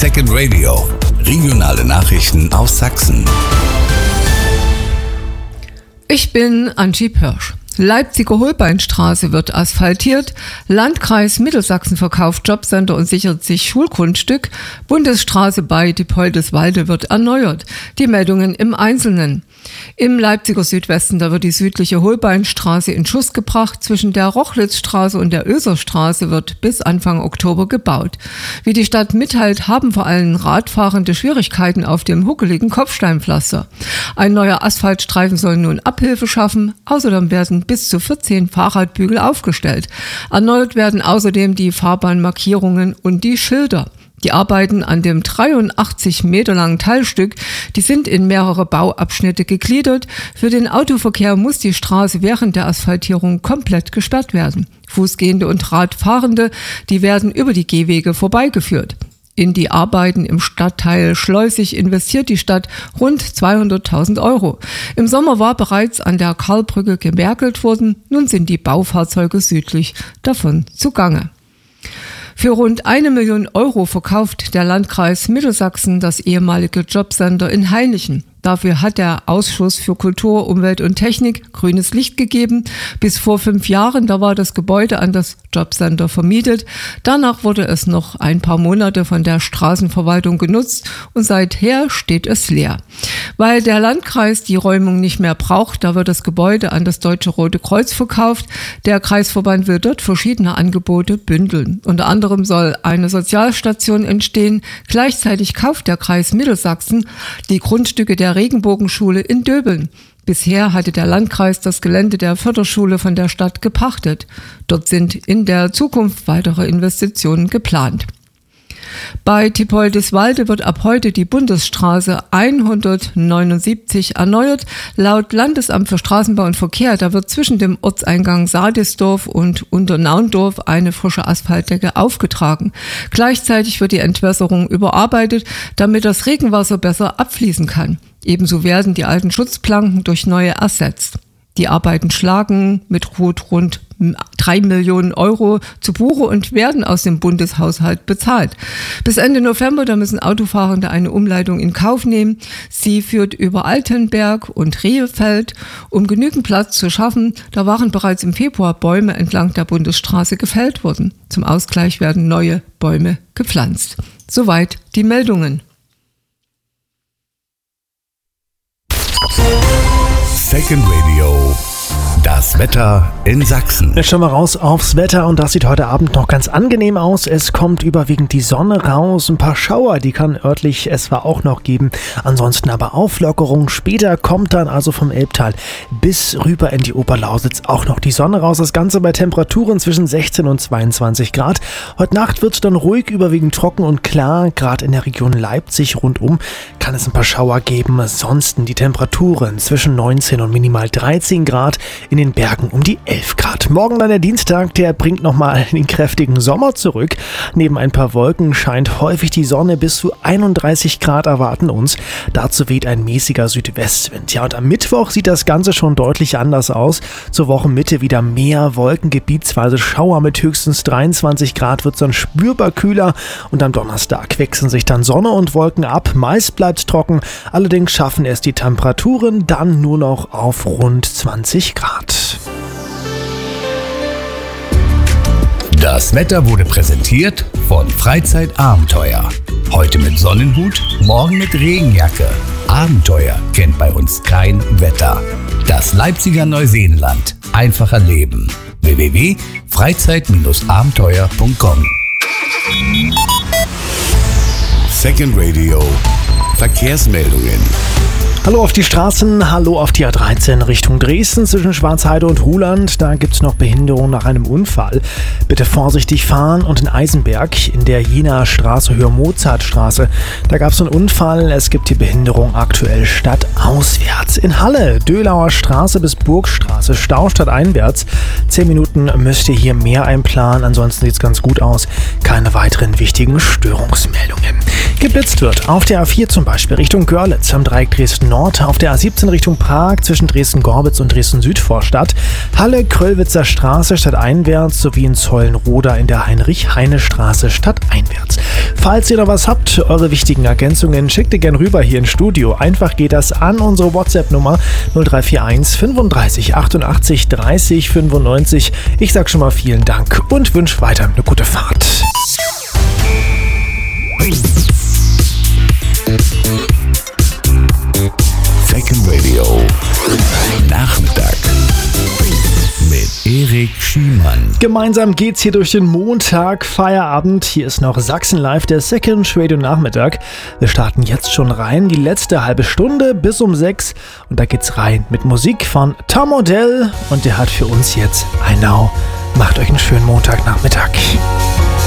Second Radio. Regionale Nachrichten aus Sachsen. Ich bin Angie Pörsch. Leipziger Holbeinstraße wird asphaltiert, Landkreis Mittelsachsen verkauft Jobcenter und sichert sich Schulgrundstück, Bundesstraße bei Diepoldeswalde wird erneuert. Die Meldungen im Einzelnen. Im Leipziger Südwesten, da wird die südliche Holbeinstraße in Schuss gebracht. Zwischen der Rochlitzstraße und der Oeserstraße wird bis Anfang Oktober gebaut. Wie die Stadt mitteilt, haben vor allem Radfahrende Schwierigkeiten auf dem huckeligen Kopfsteinpflaster. Ein neuer Asphaltstreifen soll nun Abhilfe schaffen. Außerdem werden bis zu 14 Fahrradbügel aufgestellt. Erneuert werden außerdem die Fahrbahnmarkierungen und die Schilder. Die Arbeiten an dem 83 Meter langen Teilstück, die sind in mehrere Bauabschnitte gegliedert. Für den Autoverkehr muss die Straße während der Asphaltierung komplett gesperrt werden. Fußgehende und Radfahrende, die werden über die Gehwege vorbeigeführt. In die Arbeiten im Stadtteil Schleusig investiert die Stadt rund 200.000 Euro. Im Sommer war bereits an der Karlbrücke gewerkelt worden. Nun sind die Baufahrzeuge südlich davon zugange. Für rund 1 Million Euro verkauft der Landkreis Mittelsachsen das ehemalige Jobcenter in Hainichen. Dafür hat der Ausschuss für Kultur, Umwelt und Technik grünes Licht gegeben. Bis vor 5 Jahren, da war das Gebäude an das Jobcenter vermietet. Danach wurde es noch ein paar Monate von der Straßenverwaltung genutzt und seither steht es leer. Weil der Landkreis die Räumung nicht mehr braucht, da wird das Gebäude an das Deutsche Rote Kreuz verkauft. Der Kreisverband will dort verschiedene Angebote bündeln. Unter anderem soll eine Sozialstation entstehen. Gleichzeitig kauft der Kreis Mittelsachsen die Grundstücke der Regenbogenschule in Döbeln. Bisher hatte der Landkreis das Gelände der Förderschule von der Stadt gepachtet. Dort sind in der Zukunft weitere Investitionen geplant. Bei Diepoldeswalde wird ab heute die Bundesstraße 179 erneuert. Laut Landesamt für Straßenbau und Verkehr, da wird zwischen dem Ortseingang Sadisdorf und Unternaundorf eine frische Asphaltdecke aufgetragen. Gleichzeitig wird die Entwässerung überarbeitet, damit das Regenwasser besser abfließen kann. Ebenso werden die alten Schutzplanken durch neue ersetzt. Die Arbeiten schlagen mit rund 3 Millionen Euro zu Buche und werden aus dem Bundeshaushalt bezahlt. Bis Ende November, da müssen Autofahrende eine Umleitung in Kauf nehmen. Sie führt über Altenberg und Rehefeld. Um genügend Platz zu schaffen, da waren bereits im Februar Bäume entlang der Bundesstraße gefällt worden. Zum Ausgleich werden neue Bäume gepflanzt. Soweit die Meldungen. Second Radio. Das Wetter in Sachsen. Jetzt schauen wir raus aufs Wetter und das sieht heute Abend noch ganz angenehm aus. Es kommt überwiegend die Sonne raus. Ein paar Schauer, die kann örtlich es zwar auch noch geben. Ansonsten aber Auflockerung. Später kommt dann also vom Elbtal bis rüber in die Oberlausitz auch noch die Sonne raus. Das Ganze bei Temperaturen zwischen 16 und 22 Grad. Heute Nacht wird es dann ruhig, überwiegend trocken und klar. Gerade in der Region Leipzig rundum kann es ein paar Schauer geben. Ansonsten die Temperaturen zwischen 19 und minimal 13 Grad. In den Bergen um die 11 Grad. Morgen dann der Dienstag, der bringt nochmal den kräftigen Sommer zurück. Neben ein paar Wolken scheint häufig die Sonne, bis zu 31 Grad erwarten uns. Dazu weht ein mäßiger Südwestwind. Ja, und am Mittwoch sieht das Ganze schon deutlich anders aus. Zur Wochenmitte wieder mehr Wolken, gebietsweise Schauer mit höchstens 23 Grad, wird es dann spürbar kühler. Und am Donnerstag wechseln sich dann Sonne und Wolken ab. Meist bleibt trocken, allerdings schaffen es die Temperaturen dann nur noch auf rund 20 Grad. Das Wetter wurde präsentiert von Freizeitabenteuer. Heute mit Sonnenhut, morgen mit Regenjacke. Abenteuer kennt bei uns kein Wetter. Das Leipziger Neuseenland. Einfach erleben. www.freizeit-abenteuer.com. Second Radio. Verkehrsmeldungen. Hallo auf die Straßen, hallo auf die A13 Richtung Dresden zwischen Schwarzheide und Ruhland. Da gibt es noch Behinderung nach einem Unfall. Bitte vorsichtig fahren. Und in Eisenberg in der Jenaer Straße, Höhe Mozartstraße, da gab es einen Unfall. Es gibt die Behinderung aktuell stadtauswärts. In Halle, Dölauer Straße bis Burgstraße, Stau stadteinwärts. 10 Minuten müsst ihr hier mehr einplanen. Ansonsten sieht es ganz gut aus. Keine weiteren wichtigen Störungsmeldungen. Geblitzt wird auf der A4 zum Beispiel Richtung Görlitz am Dreieck Dresden Nord, auf der A17 Richtung Prag zwischen Dresden-Gorbitz und Dresden-Südvorstadt, Halle, Kröllwitzer Straße stadteinwärts sowie in Zollenroda in der Heinrich-Heine-Straße stadteinwärts. Falls ihr noch was habt, eure wichtigen Ergänzungen, schickt ihr gern rüber hier ins Studio. Einfach geht das an unsere WhatsApp-Nummer 0341 35 88 30 95. Ich sag schon mal vielen Dank und wünsche weiter eine gute Fahrt. Second Radio Nachmittag mit Erik Schiemann. Gemeinsam geht's hier durch den Montag, Feierabend. Hier ist noch Sachsen Live, der Second Radio Nachmittag. Wir starten jetzt schon rein, die letzte halbe Stunde bis um 6. Und da geht's rein mit Musik von Tom Odell. Und der hat für uns jetzt I Know. Macht euch einen schönen Montagnachmittag.